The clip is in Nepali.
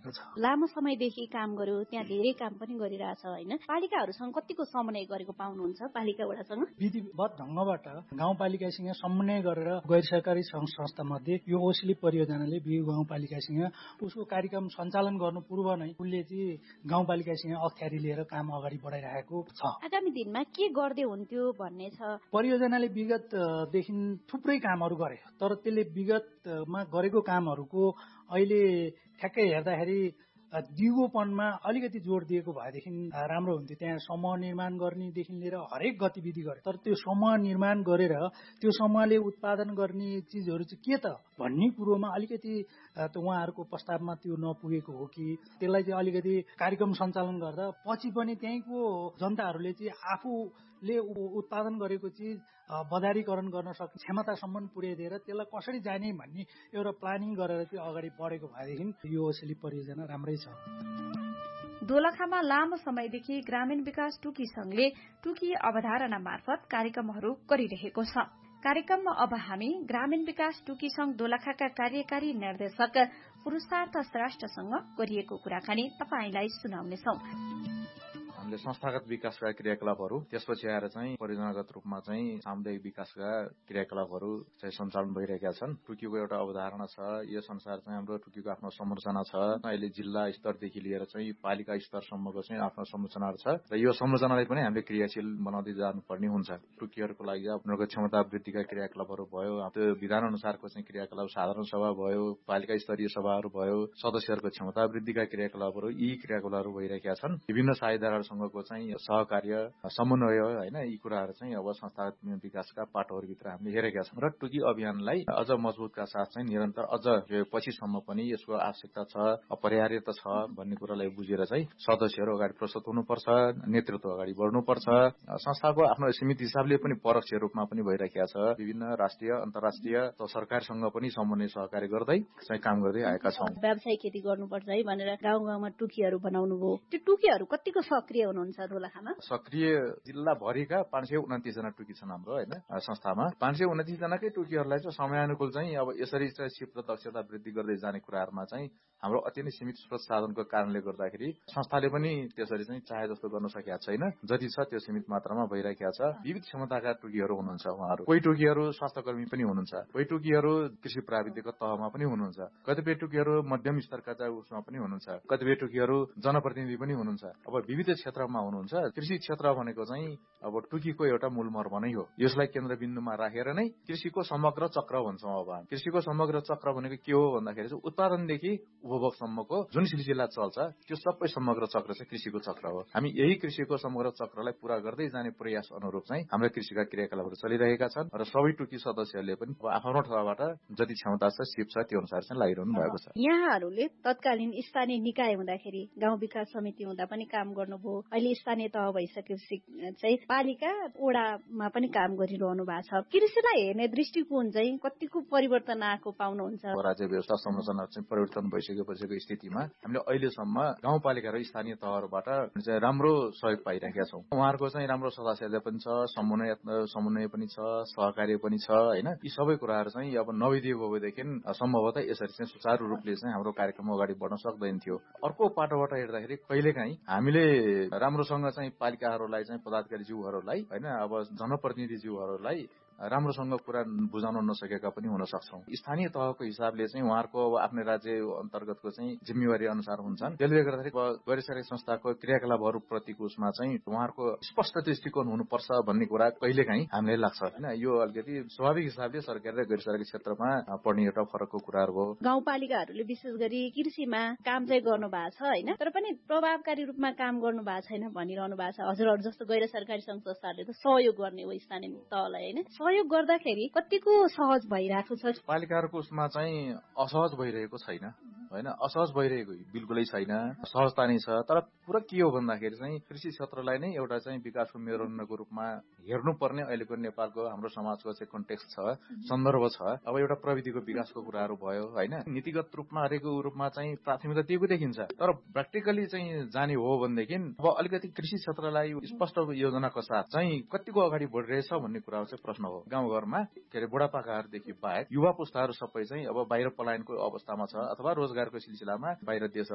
आएको छ। लामो समयदेखि काम गर्यो, त्यहाँ धेरै काम पनि गरिरहेछ होइन, पालिकाहरूसँग कतिको समन्वय गरेको पाउनुहुन्छ पालिका वडासँग? विधिवत ढङ्गबाट गाउँपालिकासँग समन्वय गरेर गैर सरकारी संस्था मध्ये यो ओसिली परियोजनाले बिउ गाउँपालिकासँग उसको कार्यक्रम सञ्चालन गर्नु पूर्व नै उसले चाहिँ गाउँपालिकासँग अख्तियारी लिएर काम अगाडि बढाइरहेको छ। आगामी दिनमा के गर्दै हुन्थ्यो भन्ने छ। परियोजनाले विगतदेखि थुप्रै कामहरू गरे, तर त्यसले विगतमा गरेको कामहरूको अहिले ठ्याक्कै हेर्दाखेरि दिगोपनमा अलिकति जोड दिएको भएदेखि राम्रो हुन्थ्यो। त्यहाँ समूह निर्माण गर्नेदेखि लिएर हरेक गतिविधि गरे, तर त्यो समूह निर्माण गरेर त्यो समूहले उत्पादन गर्ने चिजहरू चाहिँ के त भन्ने कुरोमा अलिकति उहाँहरूको प्रस्तावमा त्यो नपुगेको हो कि त्यसलाई चाहिँ अलिकति कार्यक्रम सञ्चालन गर्दा पछि पनि त्यहीँको जनताहरूले चाहिँ आफूले उत्पादन गरेको चिज बजारीकरण गर्न सक्ने क्षमतासम्म पुर्याइदिएर त्यसलाई कसरी जाने भन्ने एउटा प्लानिङ गरेर चाहिँ अगाडि बढेको भएदेखि यो ओसिली परियोजना राम्रै छ। दोलखामा लामो समयदेखि ग्रामीण विकास टुकी संघले टुकी अवधारणा मार्फत कार्यक्रमहरू गरिरहेको छ। कार्यक्रममा अब हामी ग्रामीण विकास टुकी संघ दोलखाका कार्यकारी निर्देशक पुरुषार्थ श्रेष्ठसँग गरिएको कुराकानी तपाईंलाई सुनाउनेछौं। हामीले संस्थागत विकासका क्रियाकलापहरू त्यसपछि आएर चाहिँ परियोजनागत रूपमा चाहिँ सामुदायिक विकासका क्रियाकलापहरू चाहिँ सञ्चालन भइरहेका छन्। टुकीको एउटा अवधारणा छ, यस अनुसार चाहिँ हाम्रो टुकीको आफ्नो संरचना छ। अहिले जिल्ला स्तरदेखि लिएर चाहिँ पालिका स्तरसम्मको चाहिँ आफ्नो संरचनाहरू छ र यो संरचनालाई पनि हामीले क्रियाशील बनाउँदै जानुपर्ने हुन्छ। टुकीहरूको लागि उनीहरूको क्षमता वृद्धिका क्रियाकलापहरू भयो, त्यो विधान अनुसारको चाहिँ क्रियाकलाप साधारण सभा भयो, पालिका स्तरीय सभाहरू भयो, सदस्यहरूको क्षमता वृद्धिका क्रियाकलापहरू, यी क्रियाकलापहरू भइरहेका छन्। विभिन्न साझेदारहरूसँगको चाहिँ सहकार्य समन्वय होइन, यी कुराहरू चाहिँ अब संस्थागत विकासका पाटोहरूभित्र हामीले हेरेका छौँ र टुकी अभियानलाई अझ मजबुतका साथ चाहिँ निरन्तर अझ पछिसम्म पनि यसको आवश्यकता छ, अपरिहार्यता छ भन्ने कुरालाई बुझेर चाहिँ सदस्यहरू अगाडि प्रस्तुत हुनुपर्छ, नेतृत्व अगाडि बढ्नुपर्छ। संस्थाको आफ्नो सीमित हिसाबले पनि परोक्ष रूपमा पनि भइरहेका छ। विभिन्न राष्ट्रिय अन्तर्राष्ट्रिय सरकारसँग पनि समन्वय सहकार्य गर्दै चाहिँ काम गर्दै आएका छौँ। व्यवसायिक खेती गर्नुपर्छ है भनेर गाउँ गाउँमा टुकीहरू बनाउनु भयो, त्यो टुकीहरू कतिको सक्रिय हुनुहुन्छ दोलखामा? सक्रिय जिल्लाभरिका 529 जना टुकी छन् हाम्रो होइन संस्थामा। 529 जनाकै टुकीहरूलाई चाहिँ समयानुकूल चाहिँ अब यसरी चाहिँ सिप र दक्षता वृद्धि गर्दै जाने कुराहरूमा चाहिँ हाम्रो अति नै सीमित स्रोत साधनको कारणले गर्दाखेरि संस्थाले पनि त्यसरी चाहिँ चाहे जस्तो गर्न सकेका छैन। जति छ त्यो सीमित मात्रामा भइरहेका छ। विविध क्षमताका टुकीहरू हुनुहुन्छ उहाँहरू। कोही टुकीहरू स्वास्थ्यकर्मी पनि हुनुहुन्छ, कोही टुकीहरू कृषि प्राविधिक तहमा पनि हुनुहुन्छ, कतिपय टुकीहरू मध्यम स्तरका उसमा पनि हुनुहुन्छ, कतिपय टुकीहरू जनप्रतिनिधि पनि हुनुहुन्छ। अब विविध क्षेत्रमा हुनुहुन्छ। कृषि क्षेत्र भनेको चाहिँ अब टुकीको एउटा मूल मर्म नै हो। यसलाई केन्द्रबिन्दुमा राखेर नै कृषिको समग्र चक्र भन्छौँ। अब कृषिको समग्र चक्र भनेको के हो भन्दाखेरि चाहिँ उत्पादनदेखि उपभोगसम्मको जुन सिलसिला चल्छ त्यो सबै समग्र चक्र चाहिँ कृषिको चक्र हो। हामी यही कृषिको समग्र चक्रलाई पूरा गर्दै जाने प्रयास अनुरूप चाहिँ हाम्रा कृषिका क्रियाकलापहरू चलिरहेका छन् र सबै टुकी सदस्यहरूले पनि आफ्नो ठाउँबाट जति क्षमता छ सिप छ त्यो अनुसार चाहिँ लागिरहनु भएको छ। यहाँहरूले तत्कालीन स्थानीय निकाय हुँदाखेरि गाउँ विकास समिति हुँदा पनि काम गर्नुभयो, अहिले स्थानीय तह भइसकेपछि चाहिँ पालिका ओडामा पनि काम गरिरहनु भएको छ। कृषिलाई हेर्ने दृष्टिकोण चाहिँ कतिको परिवर्तन आएको पाउनुहुन्छ? राज्य व्यवस्था संरचना चाहिँ परिवर्तन भइसकेपछिको स्थितिमा हामीले अहिलेसम्म गाउँपालिका र स्थानीय तहहरूबाट चाहिँ राम्रो सहयोग पाइरहेका छौँ। उहाँहरूको चाहिँ राम्रो सदस्यता पनि छ, समन्वय पनि छ, सहकार्य पनि छ होइन। यी सबै कुराहरू चाहिँ अब नभइदिएको भएदेखि सम्भवतः यसरी चाहिँ सुचारू रूपले चाहिँ हाम्रो कार्यक्रम अगाडि बढ्न सक्दैन थियो। अर्को पाटोबाट हेर्दाखेरि कहिलेकाहीँ हामीले राम्रोसँग चाहिँ पालिकाहरूलाई चाहिँ पदाधिकारी ज्यूहरूलाई होइन अब जनप्रतिनिधि ज्यूहरूलाई राम्रोसँग कुरा बुझाउन नसकेका पनि हुन सक्छौँ। स्थानीय तहको हिसाबले चाहिँ उहाँहरूको अब आफ्नै राज्य अन्तर्गतको चाहिँ जिम्मेवारी अनुसार हुन्छन्। त्यसले गर्दाखेरि गैर सरकारी संस्थाको क्रियाकलापहरू प्रतिको उसमा चाहिँ उहाँहरूको स्पष्ट दृष्टिकोण हुनुपर्छ भन्ने कुरा कहिलेकाहीँ हामीलाई लाग्छ होइन। यो अलिकति स्वाभाविक हिसाबले सरकारी र गैर सरकारी क्षेत्रमा पर्ने एउटा फरकको कुराहरू हो। गाउँपालिकाहरूले विशेष गरी कृषिमा काम चाहिँ गर्नु भएको छ होइन, तर पनि प्रभावकारी रूपमा काम गर्नु भएको छैन भनिरहनु भएको छ। हजुरहरू जस्तो गैर सरकारी संघ संस्थाहरूले त सहयोग गर्ने हो स्थानीय तहलाई होइन, सहयोग गर्दाखेरि कतिको सहज भइरहेको छ? पालिकाहरूको उसमा चाहिँ असहज भइरहेको छैन होइन, असहज भइरहेको बिल्कुलै छैन, सहजता नै छ। तर कुरा के हो भन्दाखेरि चाहिँ कृषि क्षेत्रलाई नै एउटा चाहिँ विकासको मेरुदण्डको रूपमा हेर्नुपर्ने अहिलेको नेपालको हाम्रो समाजको चाहिँ कन्टेक्स्ट छ, सन्दर्भ छ। अब एउटा प्रविधिको विकासको कुराहरू भयो होइन, नीतिगत रूपमा हरेको रूपमा चाहिँ प्राथमिकता दिएको देखिन्छ। तर प्र्याक्टिकली चाहिँ जाने हो भनेदेखि अब अलिकति कृषि क्षेत्रलाई स्पष्ट योजनाको साथ चाहिँ कतिको अगाडि बढिरहेछ भन्ने कुरा चाहिँ प्रश्न हो। गाउँघरमा के अरे बुढापाकाहरूदेखि बाहेक युवा पुस्ताहरू सबै चाहिँ अब बाहिर पलायनको अवस्थामा छ अथवा रोजगारको सिलसिलामा बाहिर देश